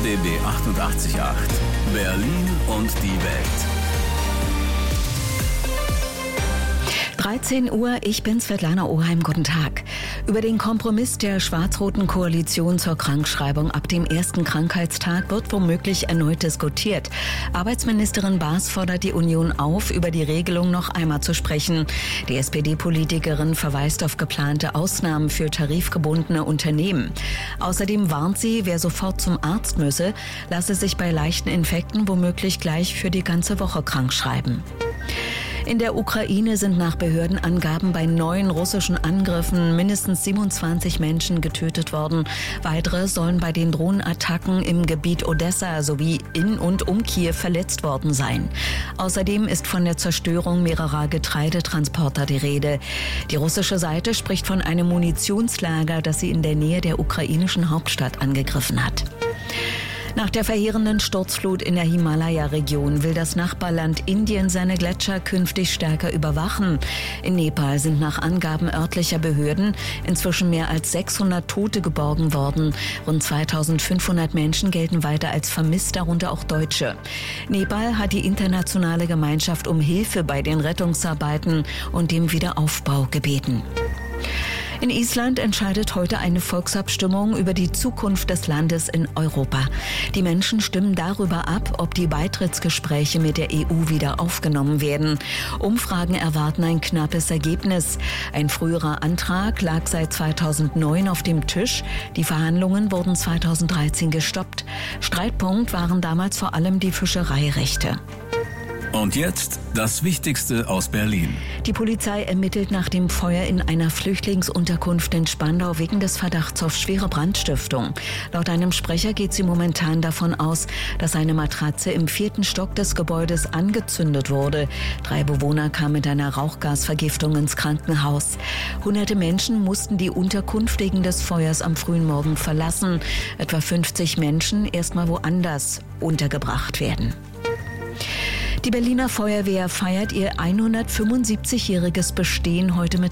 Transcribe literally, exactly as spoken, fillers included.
D B achtundachtzig Komma acht. Berlin und die Welt. dreizehn Uhr, ich bin Svetlana Oheim, guten Tag. Über den Kompromiss der schwarz-roten Koalition zur Krankschreibung ab dem ersten Krankheitstag wird womöglich erneut diskutiert. Arbeitsministerin Baas fordert die Union auf, über die Regelung noch einmal zu sprechen. Die S P D-Politikerin verweist auf geplante Ausnahmen für tarifgebundene Unternehmen. Außerdem warnt sie, wer sofort zum Arzt müsse, lasse sich bei leichten Infekten womöglich gleich für die ganze Woche krankschreiben. In der Ukraine sind nach Behördenangaben bei neuen russischen Angriffen mindestens siebenundzwanzig Menschen getötet worden. Weitere sollen bei den Drohnenattacken im Gebiet Odessa sowie in und um Kiew verletzt worden sein. Außerdem ist von der Zerstörung mehrerer Getreidetransporter die Rede. Die russische Seite spricht von einem Munitionslager, das sie in der Nähe der ukrainischen Hauptstadt angegriffen hat. Nach der verheerenden Sturzflut in der Himalaya-Region will das Nachbarland Indien seine Gletscher künftig stärker überwachen. In Nepal sind nach Angaben örtlicher Behörden inzwischen mehr als sechshundert Tote geborgen worden. Rund zweitausendfünfhundert Menschen gelten weiter als vermisst, darunter auch Deutsche. Nepal hat die internationale Gemeinschaft um Hilfe bei den Rettungsarbeiten und dem Wiederaufbau gebeten. In Island entscheidet heute eine Volksabstimmung über die Zukunft des Landes in Europa. Die Menschen stimmen darüber ab, ob die Beitrittsgespräche mit der E U wieder aufgenommen werden. Umfragen erwarten ein knappes Ergebnis. Ein früherer Antrag lag seit zweitausendneun auf dem Tisch. Die Verhandlungen wurden zweitausenddreizehn gestoppt. Streitpunkt waren damals vor allem die Fischereirechte. Und jetzt das Wichtigste aus Berlin. Die Polizei ermittelt nach dem Feuer in einer Flüchtlingsunterkunft in Spandau wegen des Verdachts auf schwere Brandstiftung. Laut einem Sprecher geht sie momentan davon aus, dass eine Matratze im vierten Stock des Gebäudes angezündet wurde. Drei Bewohner kamen mit einer Rauchgasvergiftung ins Krankenhaus. Hunderte Menschen mussten die Unterkunft wegen des Feuers am frühen Morgen verlassen. Etwa fünfzig Menschen erstmal woanders untergebracht werden. Die Berliner Feuerwehr feiert ihr hundertfünfundsiebzigjähriges Bestehen heute mit